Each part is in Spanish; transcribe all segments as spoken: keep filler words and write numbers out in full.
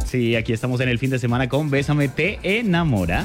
Sí, aquí estamos en el fin de semana con Bésame Te Enamora.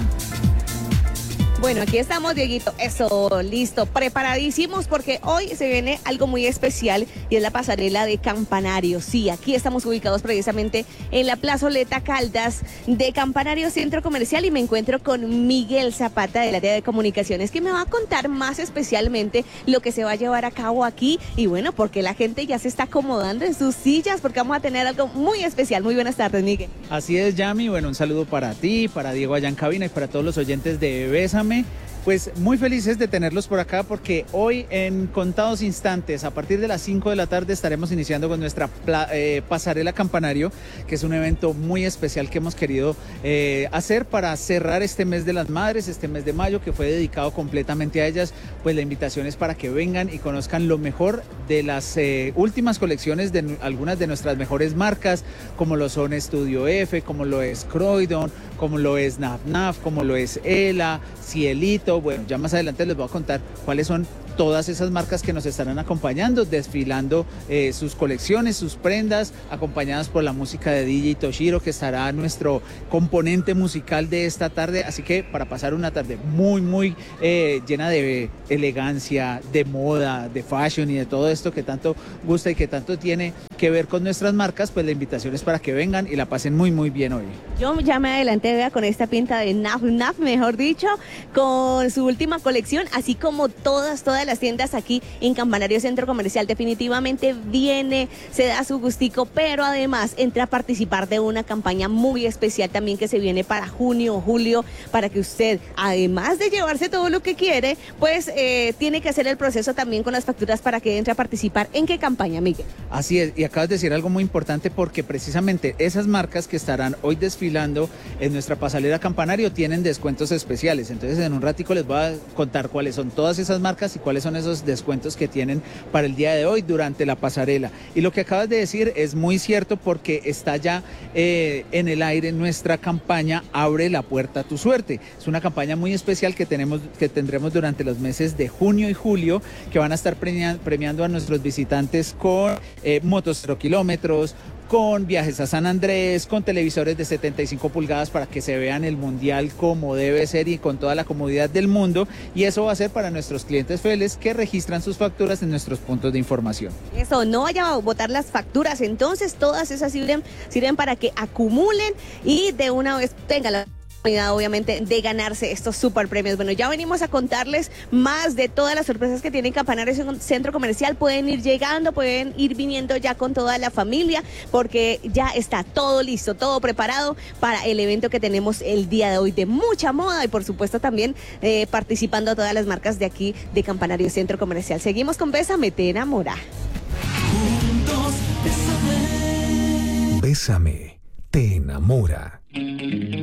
Bueno, aquí estamos, Dieguito. Eso, listo, preparadísimos porque hoy se viene algo muy especial y es la pasarela de Campanario. Sí, aquí estamos ubicados precisamente en la plazoleta Caldas de Campanario Centro Comercial y me encuentro con Miguel Zapata del área de comunicaciones que me va a contar más especialmente lo que se va a llevar a cabo aquí y bueno, porque la gente ya se está acomodando en sus sillas porque vamos a tener algo muy especial. Muy buenas tardes, Miguel. Así es, Yami. Bueno, un saludo para ti, para Diego allá en cabina y para todos los oyentes de Bésame. Pues muy felices de tenerlos por acá porque hoy en contados instantes, a partir de las cinco de la tarde, estaremos iniciando con nuestra eh, pasarela Campanario, que es un evento muy especial que hemos querido eh, hacer para cerrar este mes de las madres, este mes de mayo, que fue dedicado completamente a ellas. Pues la invitación es para que vengan y conozcan lo mejor de las eh, últimas colecciones de algunas de nuestras mejores marcas, como lo son Estudio F, como lo es Croydon, como lo es Naf Naf, como lo es Ela, Cielito. Bueno, ya más adelante les voy a contar cuáles son todas esas marcas que nos estarán acompañando, desfilando eh, sus colecciones, sus prendas, acompañadas por la música de D J Toshiro, que estará nuestro componente musical de esta tarde. Así que para pasar una tarde muy, muy eh, llena de elegancia, de moda, de fashion y de todo esto que tanto gusta y que tanto tiene que ver con nuestras marcas, pues la invitación es para que vengan y la pasen muy, muy bien hoy. Yo ya me adelanté, vea, con esta pinta de Naf Naf, mejor dicho, con su última colección, así como todas, todas las tiendas aquí en Campanario Centro Comercial. Definitivamente viene, se da su gustico, pero además entra a participar de una campaña muy especial también que se viene para junio o julio, para que usted, además de llevarse todo lo que quiere, pues eh, tiene que hacer el proceso también con las facturas para que entre a participar. ¿En qué campaña, Miguel? Así es, y acabas de decir algo muy importante porque precisamente esas marcas que estarán hoy desfilando en nuestra pasarela Campanario tienen descuentos especiales. Entonces en un ratico les voy a contar cuáles son todas esas marcas y cuáles son esos descuentos que tienen para el día de hoy durante la pasarela. Y lo que acabas de decir es muy cierto porque está ya eh, en el aire nuestra campaña Abre la puerta a tu suerte. Es una campaña muy especial que tenemos, que tendremos durante los meses de junio y julio, que van a estar premia, premiando a nuestros visitantes con eh, motos cero kilómetros, con viajes a San Andrés, con televisores de setenta y cinco pulgadas para que se vean el mundial como debe ser y con toda la comodidad del mundo. Y eso va a ser para nuestros clientes fieles que registran sus facturas en nuestros puntos de información. Eso, no vaya a botar las facturas, entonces todas esas sirven, sirven para que acumulen y de una vez tengan la obviamente de ganarse estos super premios. Bueno, ya venimos a contarles más de todas las sorpresas que tiene Campanario Centro Comercial. Pueden ir llegando, pueden ir viniendo ya con toda la familia porque ya está todo listo, todo preparado para el evento que tenemos el día de hoy de mucha moda y por supuesto también eh, participando todas las marcas de aquí de Campanario Centro Comercial. Seguimos con Bésame Te Enamora. Juntos, bésame. Bésame Te Enamora.